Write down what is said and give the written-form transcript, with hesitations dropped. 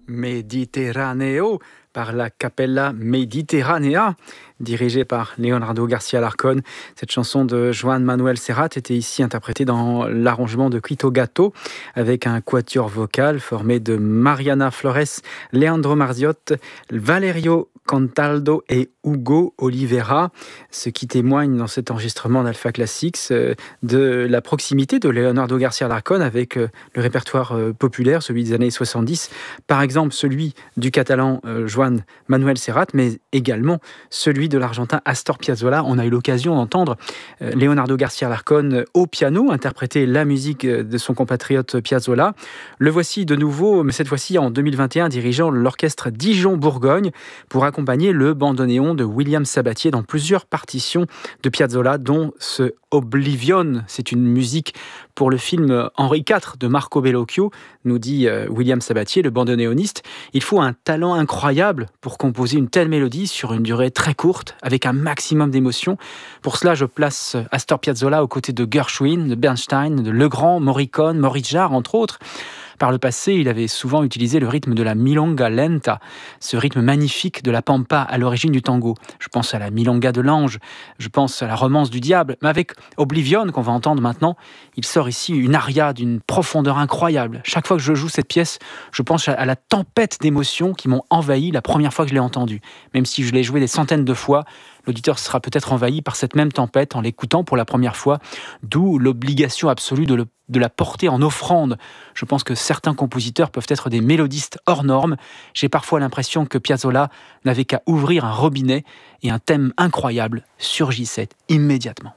Mediterraneo par la Capella Mediterranea, dirigée par Leonardo García Alarcón. Cette chanson de Joan Manuel Serrat était ici interprétée dans l'arrangement de Quito Gatto avec un quatuor vocal formé de Mariana Flores, Leandro Marziot, Valerio Contaldo et Hugo Oliveira, ce qui témoigne dans cet enregistrement d'Alpha Classics de la proximité de Leonardo García Alarcón avec le répertoire populaire, celui des années 70, par exemple celui du catalan Joan Manuel Serrat, mais également celui de l'Argentin Astor Piazzolla. On a eu l'occasion d'entendre Leonardo García Alarcón au piano interpréter la musique de son compatriote Piazzolla. Le voici de nouveau, mais cette fois-ci en 2021, dirigeant l'orchestre Dijon-Bourgogne pour accompagner le bandoneon de William Sabatier dans plusieurs partitions de Piazzolla, dont ce Oblivion. C'est une musique pour le film Henri IV de Marco Bellocchio, nous dit William Sabatier, le bandoneoniste. Il faut un talent incroyable pour composer une telle mélodie sur une durée très courte, avec un maximum d'émotion. Pour cela, je place Astor Piazzolla aux côtés de Gershwin, de Bernstein, de Legrand, Morricone, Maurice Jarre, entre autres. Par le passé, il avait souvent utilisé le rythme de la milonga lenta, ce rythme magnifique de la pampa à l'origine du tango. Je pense à la milonga de l'ange, je pense à la romance du diable, mais avec Oblivion, qu'on va entendre maintenant, il sort ici une aria d'une profondeur incroyable. Chaque fois que je joue cette pièce, je pense à la tempête d'émotions qui m'ont envahi la première fois que je l'ai entendue. Même si je l'ai joué des centaines de fois, l'auditeur sera peut-être envahi par cette même tempête en l'écoutant pour la première fois, d'où l'obligation absolue de la porter en offrande. Je pense que certains compositeurs peuvent être des mélodistes hors normes. J'ai parfois l'impression que Piazzolla n'avait qu'à ouvrir un robinet et un thème incroyable surgissait immédiatement.